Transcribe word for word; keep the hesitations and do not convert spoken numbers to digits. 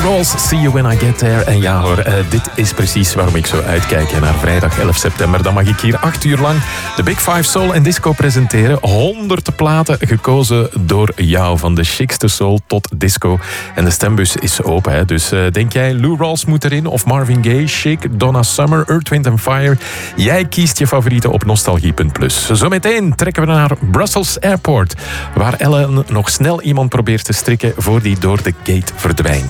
Rawls, See You When I Get There. En ja hoor, uh, dit is precies waarom ik zo uitkijk naar vrijdag elf september. Dan mag ik hier acht uur lang de Big Five Soul en Disco presenteren. honderd platen gekozen door jou, van de chicste soul tot disco. En de stembus is open, hè. Dus uh, denk jij, Lou Rawls moet erin? Of Marvin Gaye, Chic, Donna Summer, Earth, Wind and Fire? Jij kiest je favorieten op nostalgie punt plus. Zometeen trekken we naar Brussels Airport, waar Ellen nog snel iemand probeert te strikken voor die door de gate verdwijnt.